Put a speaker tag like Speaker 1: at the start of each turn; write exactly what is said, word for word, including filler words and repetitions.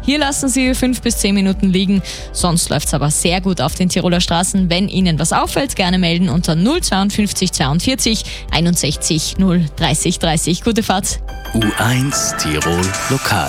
Speaker 1: Hier lassen Sie fünf bis zehn Minuten liegen. Sonst läuft es aber sehr gut auf den Tiroler Straßen. Wenn Ihnen was auffällt, gerne melden unter null fünf zwei zweiundvierzig einundsechzig null dreißig dreißig. Gute Fahrt.
Speaker 2: U eins Tirol Lokal.